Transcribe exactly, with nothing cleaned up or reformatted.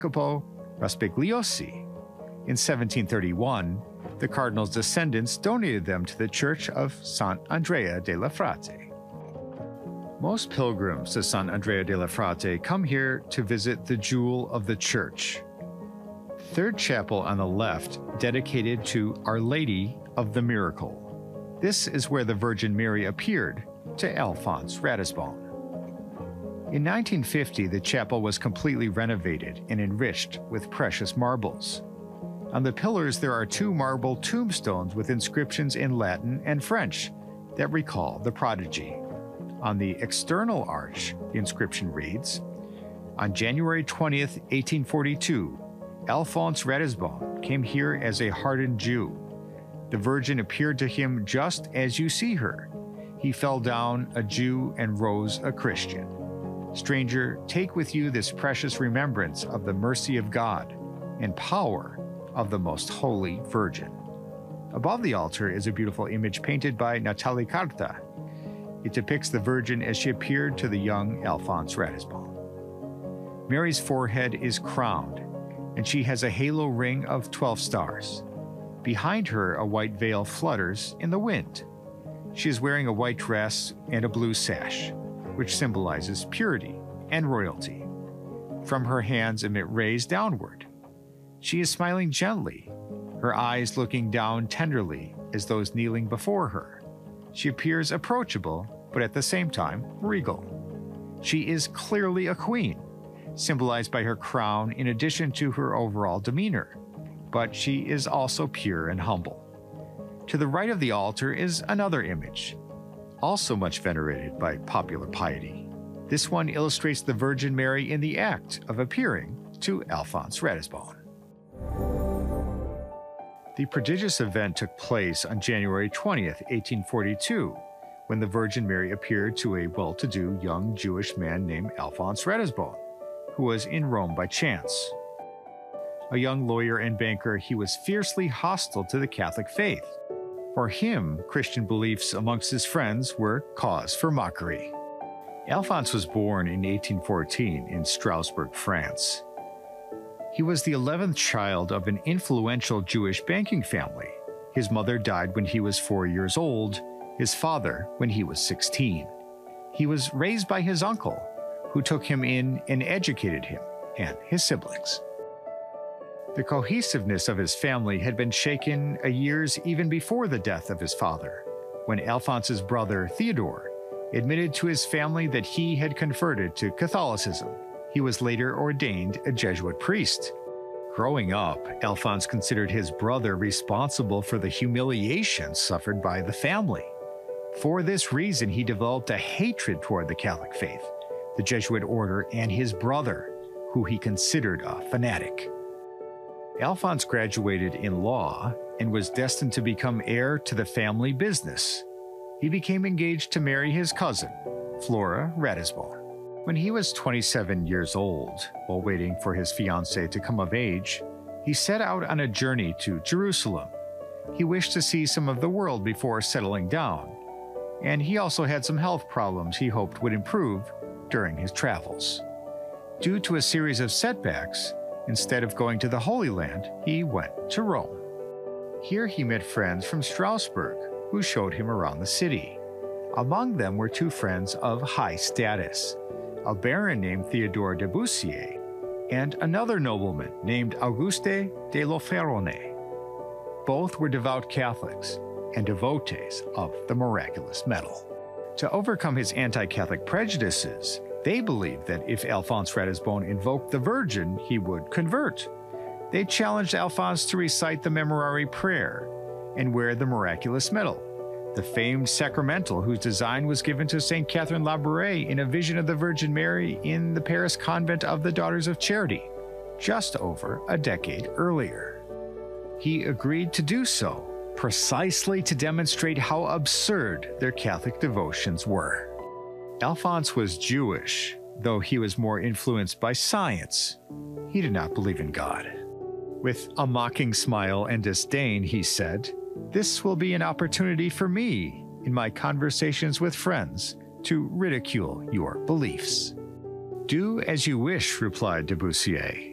Jacopo Rospigliosi. In seventeen thirty-one, the cardinal's descendants donated them to the Church of Sant'Andrea della Frate. Most pilgrims to Sant'Andrea della Frate come here to visit the jewel of the church. Third chapel on the left, dedicated to Our Lady of the Miracle. This is where the Virgin Mary appeared to Alphonse Ratisbonne. In nineteen fifty, the chapel was completely renovated and enriched with precious marbles. On the pillars, there are two marble tombstones with inscriptions in Latin and French that recall the prodigy. On the external arch, the inscription reads, "On January twentieth, eighteen forty-two, Alphonse Ratisbonne came here as a hardened Jew. The Virgin appeared to him just as you see her. He fell down a Jew and rose a Christian. Stranger, take with you this precious remembrance of the mercy of God and power of the Most Holy Virgin." Above the altar is a beautiful image painted by Natali Carta. It depicts the Virgin as she appeared to the young Alphonse Ratisbonne. Mary's forehead is crowned, and she has a halo ring of twelve stars. Behind her, a white veil flutters in the wind. She is wearing a white dress and a blue sash, which symbolizes purity and royalty. From her hands emit rays downward. She is smiling gently, her eyes looking down tenderly as those kneeling before her. She appears approachable, but at the same time regal. She is clearly a queen, symbolized by her crown in addition to her overall demeanor, but she is also pure and humble. To the right of the altar is another image, also much venerated by popular piety. This one illustrates the Virgin Mary in the act of appearing to Alphonse Ratisbonne. The prodigious event took place on January twentieth, eighteen forty-two, when the Virgin Mary appeared to a well-to-do young Jewish man named Alphonse Ratisbonne, who was in Rome by chance. A young lawyer and banker, he was fiercely hostile to the Catholic faith. For him, Christian beliefs amongst his friends were cause for mockery. Alphonse was born in eighteen fourteen in Strasbourg, France. He was the eleventh child of an influential Jewish banking family. His mother died when he was four years old, his father when he was sixteen. He was raised by his uncle, who took him in and educated him and his siblings. The cohesiveness of his family had been shaken a years even before the death of his father, when Alphonse's brother Theodore admitted to his family that he had converted to Catholicism. He was later ordained a Jesuit priest. Growing up, Alphonse considered his brother responsible for the humiliation suffered by the family. For this reason, he developed a hatred toward the Catholic faith, the Jesuit order, and his brother, who he considered a fanatic. Alphonse graduated in law and was destined to become heir to the family business. He became engaged to marry his cousin, Flora Ratisbonne. When he was twenty-seven years old, while waiting for his fiancée to come of age, he set out on a journey to Jerusalem. He wished to see some of the world before settling down, and he also had some health problems he hoped would improve during his travels. Due to a series of setbacks, instead of going to the Holy Land, he went to Rome. Here he met friends from Strasbourg who showed him around the city. Among them were two friends of high status, a baron named Theodore de Boussier, and another nobleman named Auguste de Loferone. Both were devout Catholics and devotees of the miraculous medal. To overcome his anti-Catholic prejudices, they believed that if Alphonse Ratisbonne invoked the Virgin, he would convert. They challenged Alphonse to recite the Memorare prayer and wear the miraculous medal, the famed sacramental whose design was given to Saint Catherine Labouré in a vision of the Virgin Mary in the Paris convent of the Daughters of Charity, just over a decade earlier. He agreed to do so, precisely to demonstrate how absurd their Catholic devotions were. Alphonse was Jewish, though he was more influenced by science. He did not believe in God. With a mocking smile and disdain, he said, "This will be an opportunity for me, in my conversations with friends, to ridicule your beliefs." "Do as you wish," replied de Boussier.